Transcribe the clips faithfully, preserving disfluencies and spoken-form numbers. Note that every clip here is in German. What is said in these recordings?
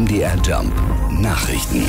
M D R Jump Nachrichten.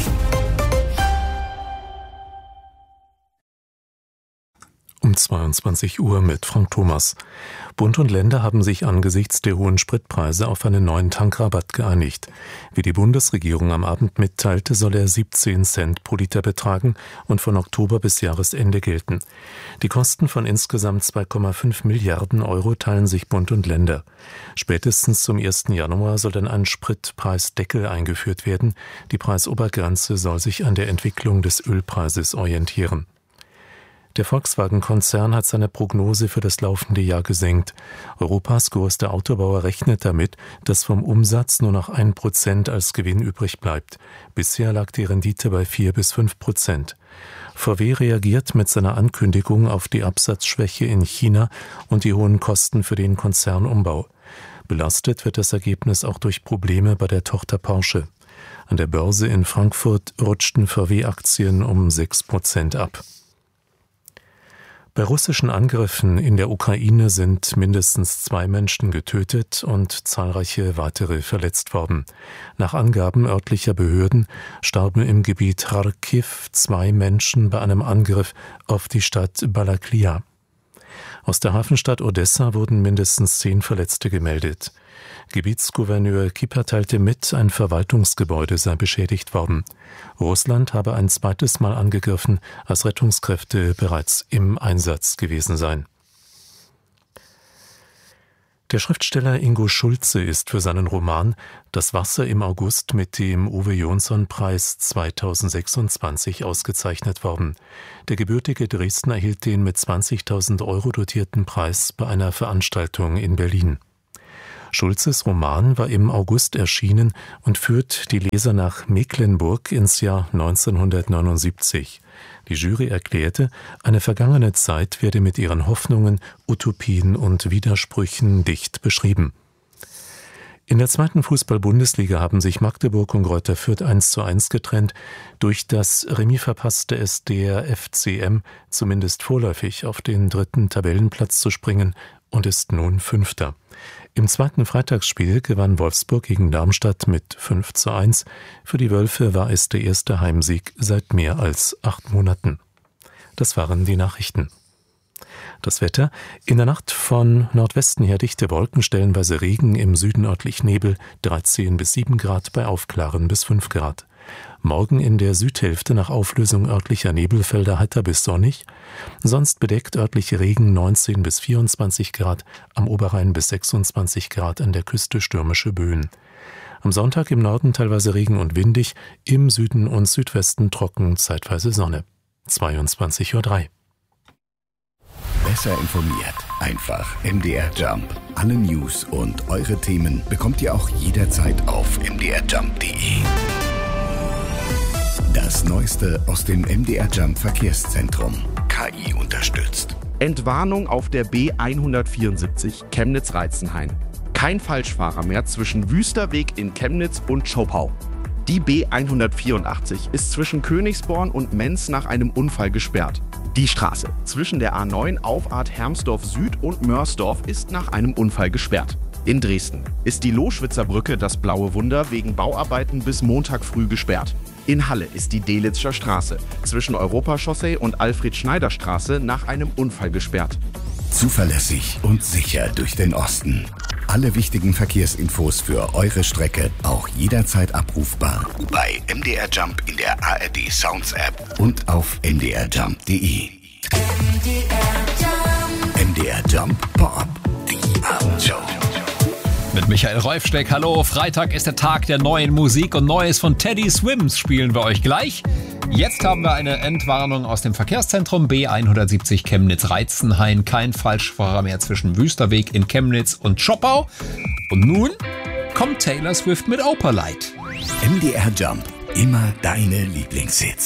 Um zweiundzwanzig Uhr mit Frank Thomas. Bund und Länder haben sich angesichts der hohen Spritpreise auf einen neuen Tankrabatt geeinigt. Wie die Bundesregierung am Abend mitteilte, soll er siebzehn Cent pro Liter betragen und von Oktober bis Jahresende gelten. Die Kosten von insgesamt zwei Komma fünf Milliarden Euro teilen sich Bund und Länder. Spätestens zum ersten Januar soll dann ein Spritpreisdeckel eingeführt werden. Die Preisobergrenze soll sich an der Entwicklung des Ölpreises orientieren. Der Volkswagen-Konzern hat seine Prognose für das laufende Jahr gesenkt. Europas größter Autobauer rechnet damit, dass vom Umsatz nur noch ein Prozent als Gewinn übrig bleibt. Bisher lag die Rendite bei vier bis fünf Prozent. V W reagiert mit seiner Ankündigung auf die Absatzschwäche in China und die hohen Kosten für den Konzernumbau. Belastet wird das Ergebnis auch durch Probleme bei der Tochter Porsche. An der Börse in Frankfurt rutschten V W-Aktien um sechs Prozent ab. Bei russischen Angriffen in der Ukraine sind mindestens zwei Menschen getötet und zahlreiche weitere verletzt worden. Nach Angaben örtlicher Behörden starben im Gebiet Charkiw zwei Menschen bei einem Angriff auf die Stadt Balaklia. Aus der Hafenstadt Odessa wurden mindestens zehn Verletzte gemeldet. Gebietsgouverneur Kipper teilte mit, ein Verwaltungsgebäude sei beschädigt worden. Russland habe ein zweites Mal angegriffen, als Rettungskräfte bereits im Einsatz gewesen seien. Der Schriftsteller Ingo Schulze ist für seinen Roman »Das Wasser im August« mit dem Uwe-Jonsson-Preis zweitausendsechsundzwanzig ausgezeichnet worden. Der gebürtige Dresdner erhielt den mit zwanzigtausend Euro dotierten Preis bei einer Veranstaltung in Berlin. Schulzes Roman war im August erschienen und führt die Leser nach Mecklenburg ins Jahr neunzehnhundertneunundsiebzig. Die Jury erklärte, eine vergangene Zeit werde mit ihren Hoffnungen, Utopien und Widersprüchen dicht beschrieben. In der zweiten Fußball-Bundesliga haben sich Magdeburg und Greuther Fürth eins zu eins getrennt. Durch das Remis verpasste es der F C M zumindest vorläufig auf den dritten Tabellenplatz zu springen und ist nun Fünfter. Im zweiten Freitagsspiel gewann Wolfsburg gegen Darmstadt mit fünf zu eins. Für die Wölfe war es der erste Heimsieg seit mehr als acht Monaten. Das waren die Nachrichten. Das Wetter: In der Nacht von Nordwesten her dichte Wolken, stellenweise Regen, im Süden örtlich Nebel, dreizehn bis sieben Grad, bei Aufklaren bis fünf Grad. Morgen in der Südhälfte nach Auflösung örtlicher Nebelfelder heiter bis sonnig. Sonst bedeckt örtlich Regen, neunzehn bis vierundzwanzig Grad, am Oberrhein bis sechsundzwanzig Grad, an der Küste stürmische Böen. Am Sonntag im Norden teilweise Regen und windig, im Süden und Südwesten trocken, zeitweise Sonne. zweiundzwanzig Uhr drei. Besser informiert. Einfach M D R Jump. Alle News und eure Themen bekommt ihr auch jederzeit auf m d r jump punkt d e. Das Neueste aus dem M D R Jump Verkehrszentrum. K I unterstützt. Entwarnung auf der B hundertvierundsiebzig Chemnitz-Reitzenhain. Kein Falschfahrer mehr zwischen Wüsterweg in Chemnitz und Zschopau. Die B hundertvierundachtzig ist zwischen Königsborn und Menz nach einem Unfall gesperrt. Die Straße zwischen der A neun Auffahrt Hermsdorf Süd und Mörsdorf ist nach einem Unfall gesperrt. In Dresden ist die Loschwitzer Brücke, das blaue Wunder, wegen Bauarbeiten bis Montag früh gesperrt. In Halle ist die Delitzscher Straße zwischen Europachaussee und Alfred-Schneider-Straße nach einem Unfall gesperrt. Zuverlässig und sicher durch den Osten. Alle wichtigen Verkehrsinfos für eure Strecke auch jederzeit abrufbar bei M D R Jump in der A R D Sounds App und auf m d r jump punkt d e. M D R Jump. M D R Jump Pop. Die Abendshow. Mit Michael Reufsteck, hallo. Freitag ist der Tag der neuen Musik und Neues von Teddy Swims spielen wir euch gleich. Jetzt haben wir eine Entwarnung aus dem Verkehrszentrum B hundertsiebzig Chemnitz-Reitzenhain. Kein Falschfahrer mehr zwischen Wüsterweg in Chemnitz und Zschopau. Und nun kommt Taylor Swift mit Opalite. M D R Jump. Immer deine Lieblingshits.